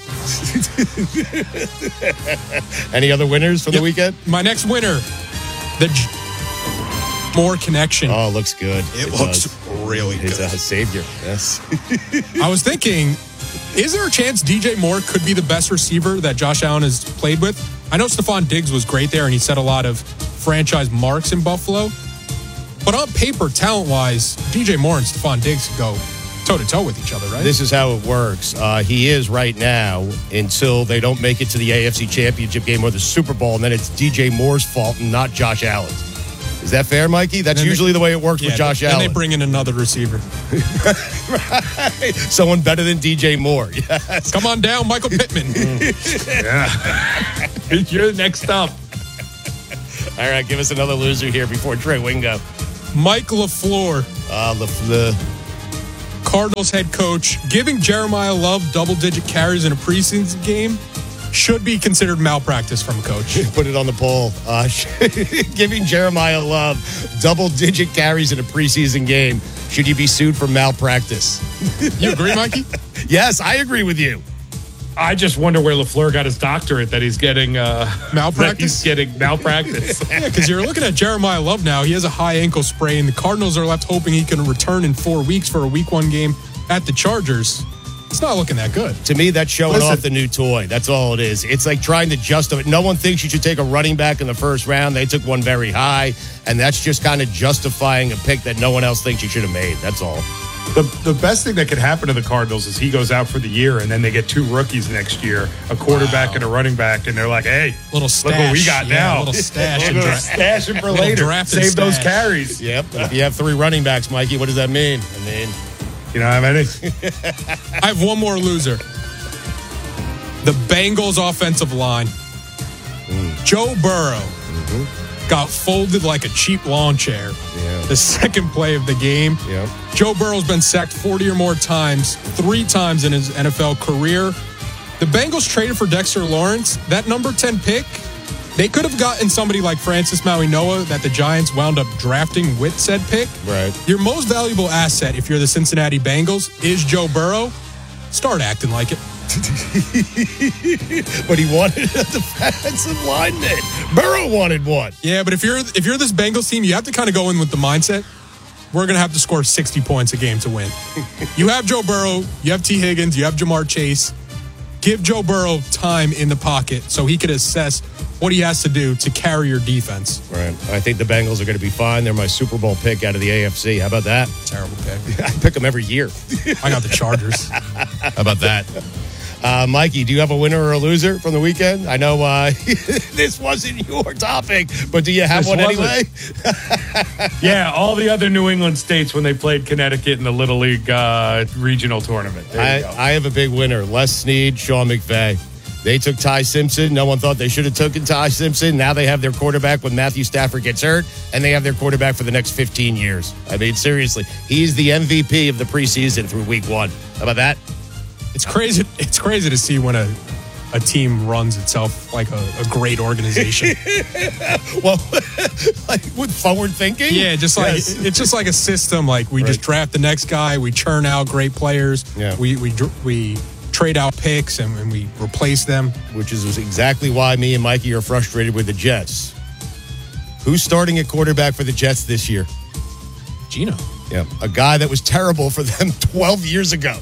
Any other winners from Yep. the weekend? My next winner, the J- Moore connection. Oh, it looks good. It looks does. really He's good. a savior. Yes. I was thinking, is there a chance D J Moore could be the best receiver that Josh Allen has played with? I know Stephon Diggs was great there, and he set a lot of franchise marks in Buffalo. But on paper, talent-wise, D J Moore and Stephon Diggs could go toe-to-toe with each other, right? This is how it works. Uh, he is right now until they don't make it to the A F C Championship game or the Super Bowl, and then it's D J Moore's fault and not Josh Allen's. Is that fair, Mikey? That's usually they, the way it works yeah, with Josh then Allen. And they bring in another receiver. Right. Someone better than D J Moore. Yes. Come on down, Michael Pittman. Yeah. You're next up. All right, give us another loser here before Trey Wingo. Mike LaFleur. Uh, LaFleur. Cardinals head coach. Giving Jeremiah Love double-digit carries in a preseason game should be considered malpractice from a coach. Put it on the poll. Uh, giving Jeremiah Love double-digit carries in a preseason game. Should he be sued for malpractice? You agree, Mikey? Yes, I agree with you. I just wonder where LaFleur got his doctorate that he's getting uh, malpractice. He's getting malpractice. Yeah, because you're looking at Jeremiah Love now. He has a high ankle sprain. The Cardinals are left hoping he can return in four weeks for a week one game at the Chargers. It's not looking that good. To me, that's showing Listen. off the new toy. That's all it is. It's like trying to justify. No one thinks you should take a running back in the first round. They took one very high, and that's just kind of justifying a pick that no one else thinks you should have made. That's all. The the best thing that could happen to the Cardinals is he goes out for the year, and then they get two rookies next year, a quarterback wow. and a running back, and they're like, hey, little stash. Look what we got yeah, now. A little stash. a little stash for later. Save those stash. carries. Yep. If you have three running backs, Mikey, what does that mean? I mean... You don't have any? I have one more loser. The Bengals offensive line. Mm. Joe Burrow mm-hmm. got folded like a cheap lawn chair. Yeah. The second play of the game. Yeah. Joe Burrow's been sacked forty or more times, three times in his N F L career. The Bengals traded for Dexter Lawrence. That number ten pick, they could have gotten somebody like Francis Maui-Noah that the Giants wound up drafting with said pick. Right. Your most valuable asset, if you're the Cincinnati Bengals, is Joe Burrow. Start acting like it. But he wanted a defensive lineman. Burrow wanted one. Yeah, but if you're if you're this Bengals team, you have to kind of go in with the mindset, we're going to have to score sixty points a game to win. You have Joe Burrow, you have T. Higgins, you have Jamar Chase. Give Joe Burrow time in the pocket so he could assess what he has to do to carry your defense. Right. I think the Bengals are going to be fine. They're my Super Bowl pick out of the A F C. How about that? Terrible pick. I pick them every year. I got the Chargers. How about that? Uh, Mikey, do you have a winner or a loser from the weekend? I know uh, this wasn't your topic, but do you have this one anyway? Yeah, all the other New England states when they played Connecticut in the Little League uh, regional tournament. I, I have a big winner. Les Snead, Sean McVay. They took Ty Simpson. No one thought they should have taken Ty Simpson. Now they have their quarterback when Matthew Stafford gets hurt, and they have their quarterback for the next fifteen years. I mean, seriously, he's the M V P of the preseason through week one. How about that? It's crazy. It's crazy to see when a, a team runs itself like a, a great organization. Well, like with forward thinking. Yeah, just like yes. It's just like a system. Like we right. just draft the next guy, we churn out great players. Yeah. We we we trade out picks and, and we replace them. Which is exactly why me and Mikey are frustrated with the Jets. Who's starting at quarterback for the Jets this year? Geno. Yeah, a guy that was terrible for them twelve years ago.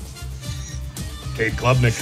Cade Klubnik.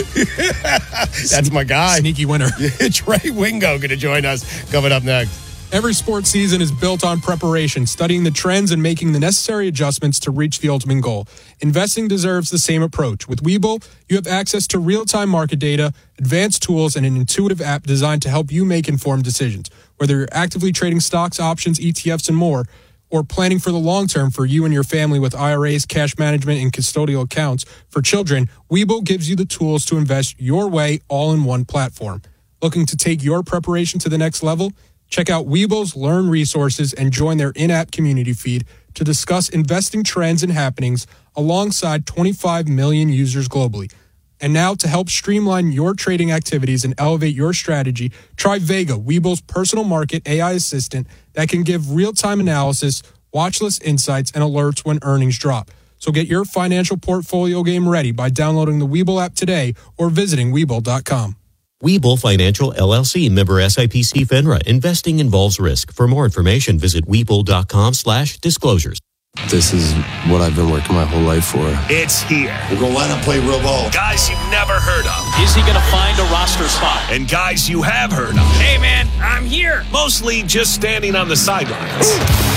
That's my guy. Sneaky winner. Trey Wingo going to join us coming up next. Every sports season is built on preparation, studying the trends and making the necessary adjustments to reach the ultimate goal. Investing deserves the same approach. With Webull, you have access to real-time market data, advanced tools, and an intuitive app designed to help you make informed decisions. Whether you're actively trading stocks, options, E T Fs, and more, or planning for the long term for you and your family with I R As, cash management, and custodial accounts for children, Webull gives you the tools to invest your way all in one platform. Looking to take your preparation to the next level? Check out Webull's Learn resources and join their in-app community feed to discuss investing trends and happenings alongside twenty-five million users globally. And now, to help streamline your trading activities and elevate your strategy, try Vega, Webull's personal market A I assistant that can give real-time analysis, watch list insights, and alerts when earnings drop. So get your financial portfolio game ready by downloading the Webull app today or visiting Webull dot com. Webull Financial, L L C, member S I P C FINRA. Investing involves risk. For more information, visit Webull dot com slash disclosures. This is what I've been working my whole life for. It's here. We're going to line up, play real ball. Guys you've never heard of. Is he going to find a roster spot? And guys you have heard of. Hey, man, I'm here. Mostly just standing on the sidelines.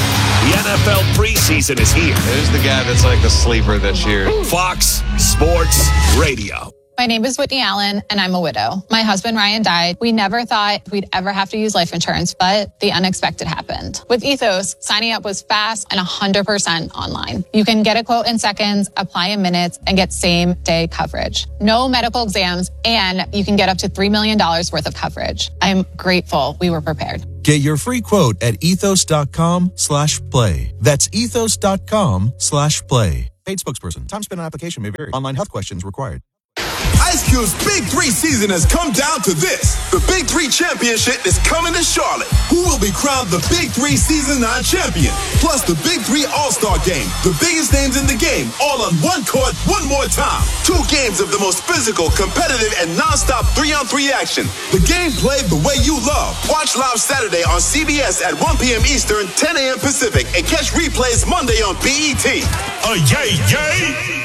The N F L preseason is here. Who's the guy that's like the sleeper this year? Fox Sports Radio. My name is Whitney Allen, and I'm a widow. My husband, Ryan, died. We never thought we'd ever have to use life insurance, but the unexpected happened. With Ethos, signing up was fast and one hundred percent online. You can get a quote in seconds, apply in minutes, and get same-day coverage. No medical exams, and you can get up to three million dollars worth of coverage. I'm grateful we were prepared. Get your free quote at ethos.com slash play. That's ethos.com slash play. Paid spokesperson. Time spent on application may vary. Online health questions required. Ice Cube's Big Three season has come down to this. The Big Three Championship is coming to Charlotte. Who will be crowned the Big Three Season nine champion? Plus the Big Three All-Star Game. The biggest names in the game, all on one court, one more time. Two games of the most physical, competitive, and non-stop three-on-three action. The game played the way you love. Watch live Saturday on C B S at one p.m. Eastern, ten a.m. Pacific, and catch replays Monday on B E T. A yay, yay!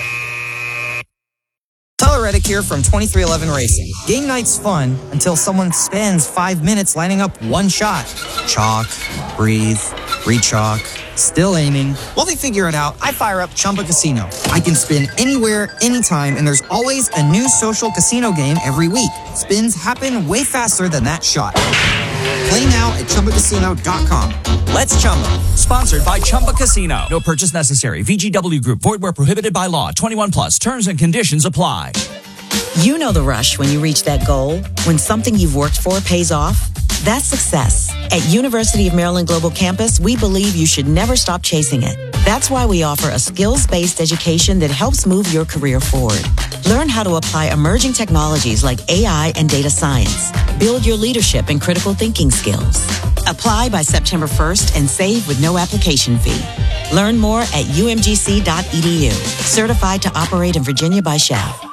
Tyler Reddick here from twenty-three eleven Racing. Game night's fun until someone spends five minutes lining up one shot. Chalk, breathe, re-chalk, still aiming. While they figure it out, I fire up Chumba Casino. I can spin anywhere, anytime, and there's always a new social casino game every week. Spins happen way faster than that shot. Play now at Chumba Casino dot com. Let's Chumba. Sponsored by Chumba Casino. No purchase necessary. V G W Group. Void where prohibited by law. twenty-one plus. Terms and conditions apply. You know the rush when you reach that goal, when something you've worked for pays off. That's success. At University of Maryland Global Campus, we believe you should never stop chasing it. That's why we offer a skills-based education that helps move your career forward. Learn how to apply emerging technologies like A I and data science. Build your leadership and critical thinking skills. Apply by September first and save with no application fee. Learn more at u m g c dot e d u. Certified to operate in Virginia by S H A F.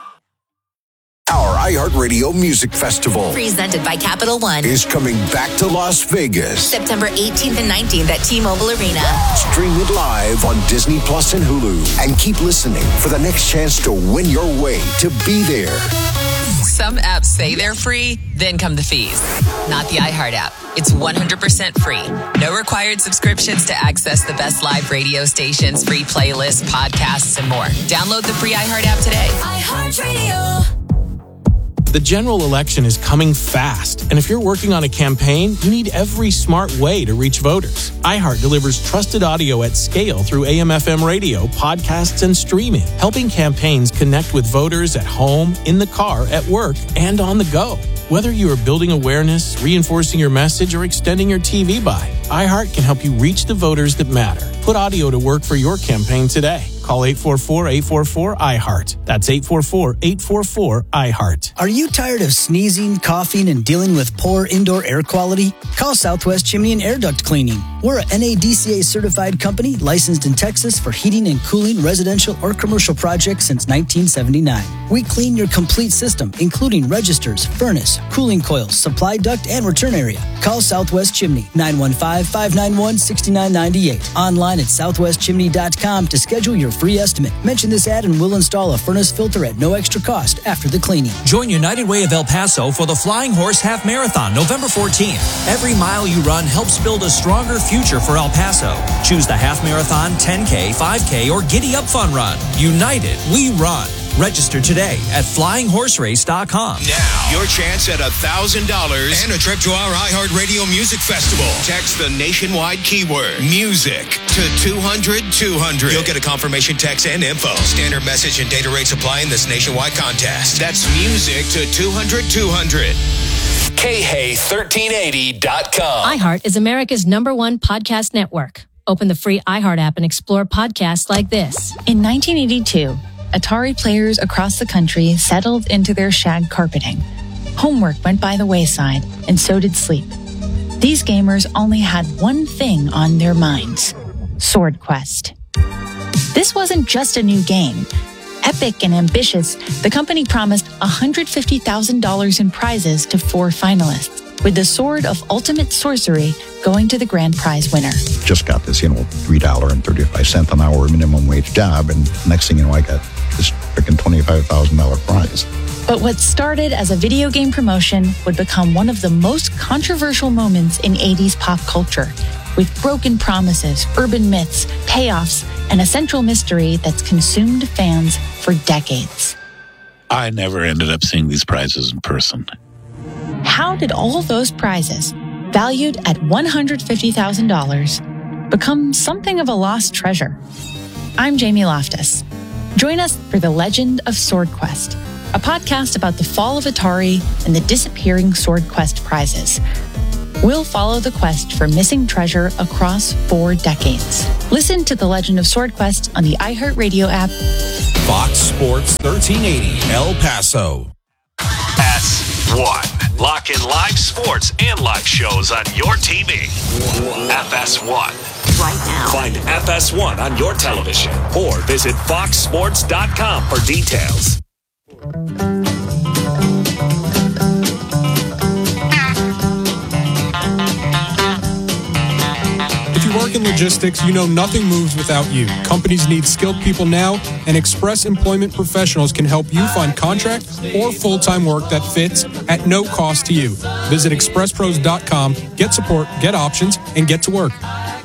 Our iHeartRadio Music Festival, presented by Capital One, is coming back to Las Vegas. September eighteenth and nineteenth at T-Mobile Arena. Stream it live on Disney Plus and Hulu. And keep listening for the next chance to win your way to be there. Some apps say they're free, then come the fees. Not the iHeart app. It's one hundred percent free. No required subscriptions to access the best live radio stations, free playlists, podcasts, and more. Download the free iHeart app today. iHeartRadio. The general election is coming fast, and if you're working on a campaign, you need every smart way to reach voters. iHeart delivers trusted audio at scale through A M F M radio, podcasts, and streaming, helping campaigns connect with voters at home, in the car, at work, and on the go. Whether you are building awareness, reinforcing your message, or extending your T V buy, iHeart can help you reach the voters that matter. Put audio to work for your campaign today. Call eight four four, eight four four, I HEART. That's eight four four, eight four four, I HEART. Are you tired of sneezing, coughing, and dealing with poor indoor air quality? Call Southwest Chimney and Air Duct Cleaning. We're a N A D C A certified company licensed in Texas for heating and cooling residential or commercial projects since nineteen seventy-nine. We clean your complete system, including registers, furnace, cooling coils, supply duct, and return area. Call Southwest Chimney, nine one five, five nine one, six nine nine eight. Online at southwest chimney dot com to schedule your free estimate. Mention this ad and we'll install a furnace filter at no extra cost after the cleaning. Join United Way of El Paso for the Flying Horse Half Marathon, November fourteenth. Every mile you run helps build a stronger future for El Paso. Choose the half marathon, ten K, five K, or Giddy Up Fun Run. United, we run. Register today at flying horse race dot com. Now, your chance at one thousand dollars and a trip to our iHeartRadio Music Festival. Text the nationwide keyword music to two hundred, two hundred. You'll get a confirmation text and info. Standard message and data rates apply in this nationwide contest. That's music to two hundred, two hundred. K H A thirteen eighty dot com. iHeart is America's number one podcast network. Open the free iHeart app and explore podcasts like this. In nineteen eighty-two, Atari players across the country settled into their shag carpeting. Homework went by the wayside, and so did sleep. These gamers only had one thing on their minds: Sword Quest. This wasn't just a new game. Epic and ambitious, the company promised one hundred fifty thousand dollars in prizes to four finalists, with the Sword of Ultimate Sorcery going to the grand prize winner. Just got this, you know, three dollars and thirty-five cents an hour minimum wage job, and next thing you know, I got this freaking twenty-five thousand dollars prize. But what started as a video game promotion would become one of the most controversial moments in eighties pop culture, with broken promises, urban myths, payoffs, and a central mystery that's consumed fans for decades. I never ended up seeing these prizes in person. How did all those prizes, valued at one hundred fifty thousand dollars, become something of a lost treasure? I'm Jamie Loftus. Join us for The Legend of Sword Quest, a podcast about the fall of Atari and the disappearing Sword Quest prizes. We'll follow the quest for missing treasure across four decades. Listen to The Legend of Sword Quest on the iHeartRadio app. Fox Sports thirteen eighty, El Paso. S one. Lock in live sports and live shows on your T V. F S one. Right now. Find F S one on your television or visit fox sports dot com for details. If you work in logistics, you know nothing moves without you. Companies need skilled people now, and Express Employment Professionals can help you find contract or full-time work that fits at no cost to you. Visit express pros dot com, get support, get options, and get to work.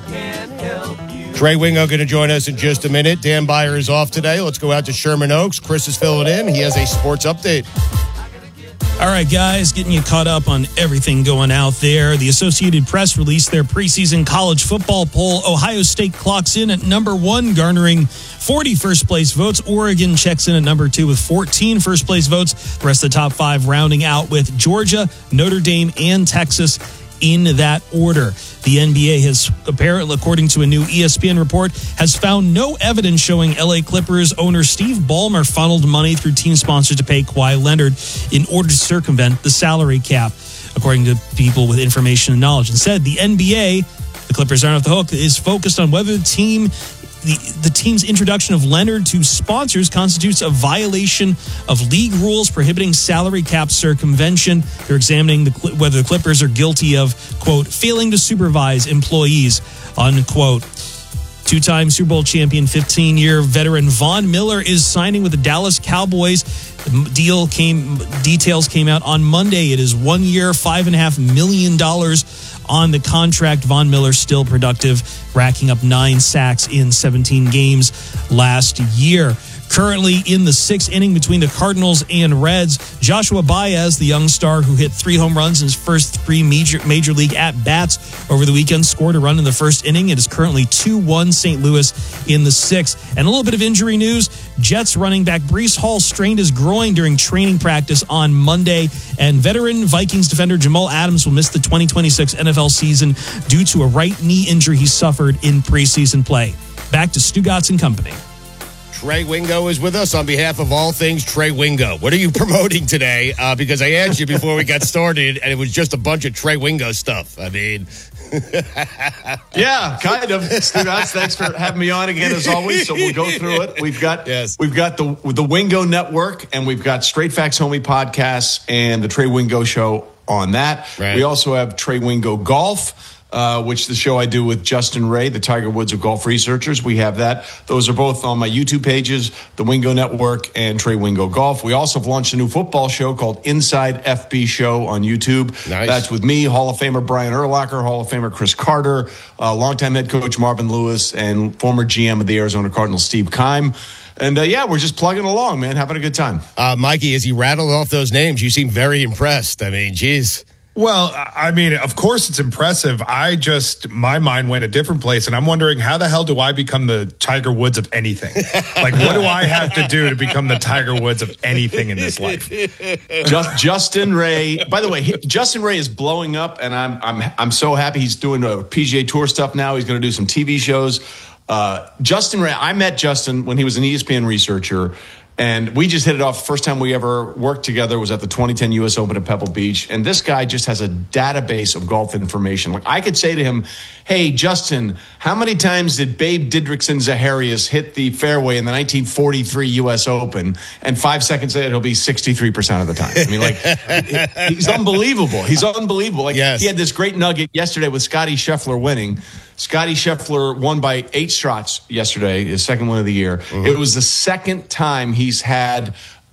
Trey Wingo going to join us in just a minute. Dan Beyer is off today. Let's go out to Sherman Oaks. Chris is filling in. He has a sports update. All right, guys, getting you caught up on everything going out there. The Associated Press released their preseason college football poll. Ohio State clocks in at number one, garnering forty first-place votes. Oregon checks in at number two with fourteen first-place votes. The rest of the top five rounding out with Georgia, Notre Dame, and Texas in that order. The N B A has apparently, according to a new E S P N report, has found no evidence showing L A Clippers owner Steve Ballmer funneled money through team sponsors to pay Kawhi Leonard in order to circumvent the salary cap, according to people with information and knowledge. Instead, the N B A, the Clippers aren't off the hook, is focused on whether the team The, the team's introduction of Leonard to sponsors constitutes a violation of league rules prohibiting salary cap circumvention. They're examining the, whether the Clippers are guilty of, quote, failing to supervise employees, unquote. Two-time Super Bowl champion, fifteen-year veteran Von Miller is signing with the Dallas Cowboys. The deal came, details came out on Monday. It is one year, five and a half million dollars on the contract. Von Miller still productive, racking up nine sacks in seventeen games last year. Currently in the sixth inning between the Cardinals and Reds, Joshua Baez, the young star who hit three home runs in his first three major, major league at-bats over the weekend, scored a run in the first inning. It is currently two one Saint Louis in the sixth. And a little bit of injury news. Jets running back Breece Hall strained his groin during training practice on Monday. And veteran Vikings defender Jamal Adams will miss the twenty twenty-six N F L season due to a right knee injury he suffered in preseason play. Back to Stugotz and Company. Trey Wingo is with us on behalf of all things Trey Wingo. What are you promoting today? Uh, because I asked you before we got started, and it was just a bunch of Trey Wingo stuff. I mean... yeah, kind of. Stugotz, thanks for having me on again as always. So we'll go through it. We've got yes. we've got the the Wingo Network, and we've got Straight Facts Homie podcasts and the Trey Wingo Show on that. Right. We also have Trey Wingo Golf. Uh, which the show I do with Justin Ray, the Tiger Woods of golf researchers. We have that. Those are both on my YouTube pages, the Wingo Network and Trey Wingo Golf. We also have launched a new football show called Inside F B Show on YouTube. Nice. That's with me, Hall of Famer Brian Urlacher, Hall of Famer Chris Carter, uh, longtime head coach Marvin Lewis, and former G M of the Arizona Cardinals, Steve Keim. And, uh, yeah, we're just plugging along, man, having a good time. Uh, Mikey, as he rattled off those names, you seem very impressed. I mean, geez. Well, I mean, of course it's impressive. I just, my mind went a different place, and I'm wondering, how the hell do I become the Tiger Woods of anything? Like, what do I have to do to become the Tiger Woods of anything in this life? Just, Justin Ray. By the way, he, Justin Ray is blowing up, and I'm I'm I'm so happy he's doing a P G A Tour stuff now. He's going to do some T V shows. Uh, Justin Ray, I met Justin when he was an E S P N researcher. And we just hit it off. The first time we ever worked together was at the twenty ten U S Open at Pebble Beach. And this guy just has a database of golf information. Like, I could say to him, hey, Justin, how many times did Babe Didrikson Zaharias hit the fairway in the nineteen forty-three U S Open? And five seconds later, he'll be sixty-three percent of the time. I mean, like, he's unbelievable. He's unbelievable. Like, yes. He had this great nugget yesterday with Scottie Scheffler winning. Scottie Scheffler won by eight shots yesterday, his second win of the year. Mm-hmm. It was the second time he's had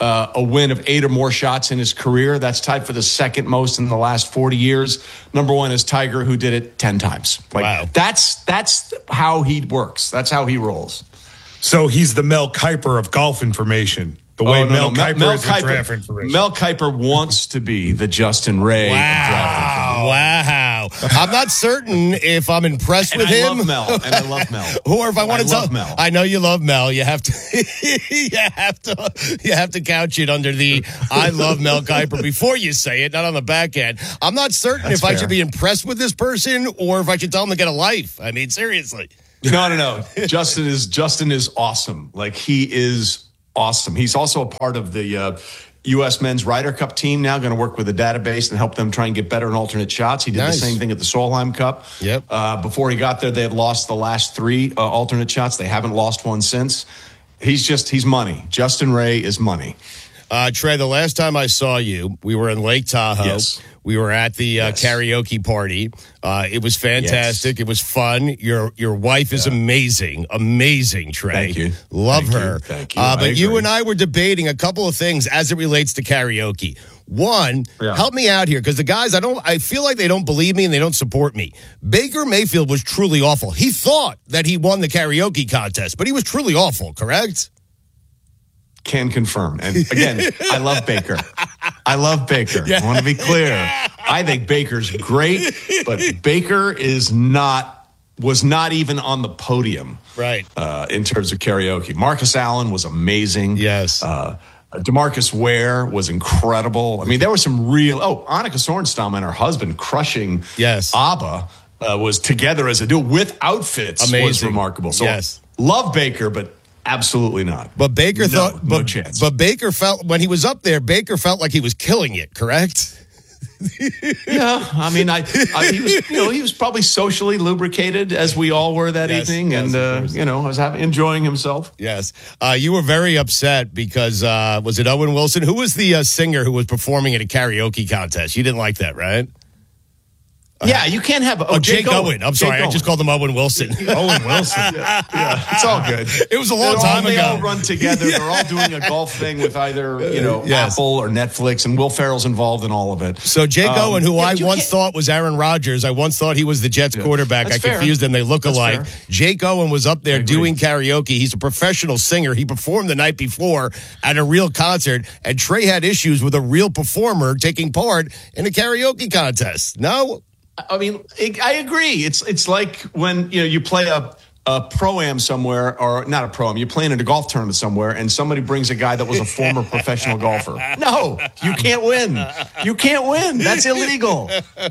uh, a win of eight or more shots in his career. That's tied for the second most in the last forty years. Number one is Tiger, who did it ten times. Like, wow. That's that's how he works. That's how he rolls. So he's the Mel Kiper of golf information. The way oh, no, Mel no. Kiper Mel is Kiper, the draft information. Mel Kiper wants to be the Justin Ray wow. of draft information. Wow. I'm not certain if I'm impressed and with I him. Love Mel, and I love Mel. Or if I want I to tell love Mel. I know you love Mel. You have to you have to you have to couch it under the I love Mel Kiper before you say it, not on the back end. I'm not certain That's if fair. I should be impressed with this person or if I should tell him to get a life. I mean, seriously. No, no, no. Justin is Justin is awesome. Like, he is awesome. He's also a part of the uh, U S Men's Ryder Cup team now, going to work with a database and help them try and get better in alternate shots. He did nice. the same thing at the Solheim Cup. Yep. Uh, before he got there, they had lost the last three uh, alternate shots. They haven't lost one since. He's just, he's money. Justin Ray is money. Uh, Trey, the last time I saw you, we were in Lake Tahoe. Yes. We were at the uh, yes. karaoke party. Uh, it was fantastic. Yes. It was fun. Your your wife is yeah. amazing, amazing, Trey. Thank you. Love Thank her. You. Thank you. Uh, but I you agree. and I were debating a couple of things as it relates to karaoke. One, yeah. help me out here, because the guys, I don't, I feel like they don't believe me and they don't support me. Baker Mayfield was truly awful. He thought that he won the karaoke contest, but he was truly awful. Correct? Can confirm. And again, I love Baker. I love Baker. Yeah. I want to be clear. I think Baker's great, but Baker is not, was not even on the podium. Right. Uh, in terms of karaoke. Marcus Allen was amazing. Yes. Uh, DeMarcus Ware was incredible. I mean, there was some real, oh, Annika Sorenstam and her husband crushing yes. ABBA uh, was together as a duo with outfits. Amazing. Was remarkable. So yes. love Baker, but absolutely not. But Baker no, thought, no but, chance. But Baker felt, when he was up there, Baker felt like he was killing it, correct? Yeah, I mean, I, I he was, you know, he was probably socially lubricated, as we all were that yes, evening, yes, and uh, you know, was having, enjoying himself. Yes, uh, you were very upset because uh, was it Owen Wilson? Who was the uh, singer who was performing at a karaoke contest? You didn't like that, right? Yeah, you can't have. Oh, oh Jake, Jake Owen. Owen. I'm sorry, Jake I just Owen. called him Owen Wilson. Owen Wilson. Yeah, yeah, it's all good. It was a long They're time all, ago. They all run together. They're all doing a golf thing with either you know yes. Apple or Netflix, and Will Ferrell's involved in all of it. So Jake um, Owen, who yeah, I once can't. thought was Aaron Rodgers, I once thought he was the Jets yeah. quarterback. That's I fair. confused them. They look That's alike. fair. Jake Owen was up there doing karaoke. He's a professional singer. He performed the night before at a real concert, and Trey had issues with a real performer taking part in a karaoke contest. No. I mean, I agree. It's it's like when you know you play a, a pro-am somewhere, or not a pro-am, you're playing in a golf tournament somewhere, and somebody brings a guy that was a former professional golfer. No, you can't win. You can't win. That's illegal.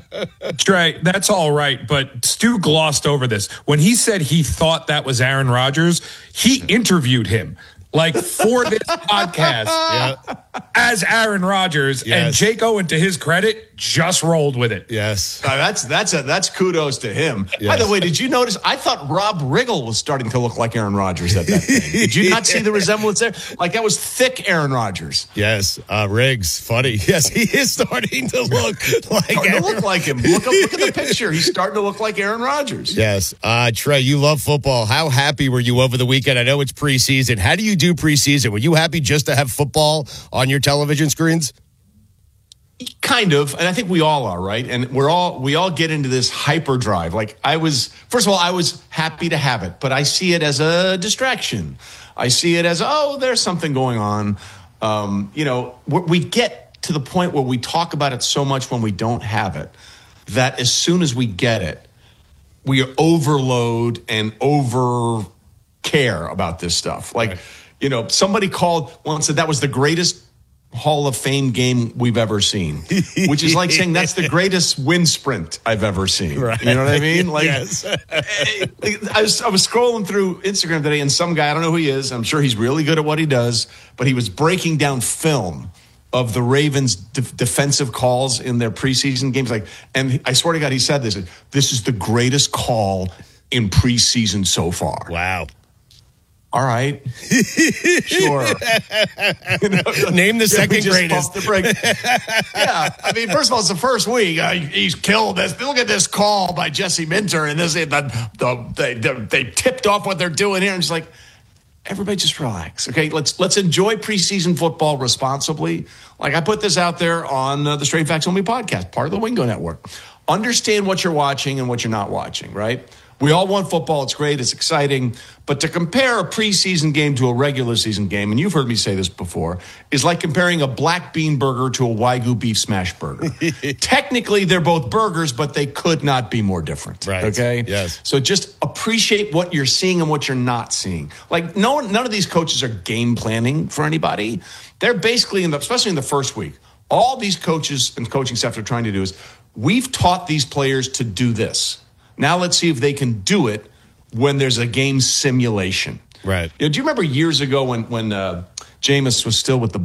Trey, that's all right, but Stu glossed over this. When he said he thought that was Aaron Rodgers, he interviewed him. Like for this podcast yeah. as Aaron Rodgers, yes. and Jake Owen, to his credit, just rolled with it. Yes, uh, that's that's a, that's kudos to him. Yes. By the way, did you notice? I thought Rob Riggle was starting to look like Aaron Rodgers at that thing. Did you not see the resemblance there? Like that was thick Aaron Rodgers. Yes, uh, Riggs, funny. Yes, he is starting to look like starting Aaron. to look like him. Look up, look at the picture. He's starting to look like Aaron Rodgers. Yes, uh, Trey, you love football. How happy were you over the weekend? I know it's preseason. How do you do preseason? Were you happy just to have football on your television screens? Kind of, and I think we all are, right? And we're all we all get into this hyperdrive. Like I was, first of all, I was happy to have it, but I see it as a distraction. I see it as, oh, there's something going on. Um, you know, we get to the point where we talk about it so much when we don't have it that as soon as we get it, we overload and over care about this stuff. Like, right. you know, somebody called once said that was the greatest Hall of Fame game we've ever seen, which is like saying that's the greatest wind sprint I've ever seen. Right. You know what I mean? Like, yes. I was I was scrolling through Instagram today, and some guy, I don't know who he is, I'm sure he's really good at what he does, but he was breaking down film of the Ravens' de- defensive calls in their preseason games. Like, and I swear to God, he said this: "This is the greatest call in preseason so far." Wow. All right. Sure. You know, name the second yeah, greatest. The break. Yeah. I mean, first of all, it's the first week. Uh, he's killed this. Look at this call by Jesse Minter. And this, the, the, they, they tipped off what they're doing here. And it's like, everybody just relax. Okay, let's let's enjoy preseason football responsibly. Like I put this out there on uh, the Straight Facts Only podcast, part of the Wingo Network. Understand what you're watching and what you're not watching, right? We all want football. It's great. It's exciting. But to compare a preseason game to a regular season game, and you've heard me say this before, is like comparing a black bean burger to a Wagyu beef smash burger. Technically, they're both burgers, but they could not be more different. Right. Okay? Yes. So just appreciate what you're seeing and what you're not seeing. Like, no one, none of these coaches are game planning for anybody. They're basically, in the, especially in the first week, all these coaches and coaching staff are trying to do is, we've taught these players to do this. Now let's see if they can do it when there's a game simulation. Right. You know, do you remember years ago when when uh, Jameis was still with the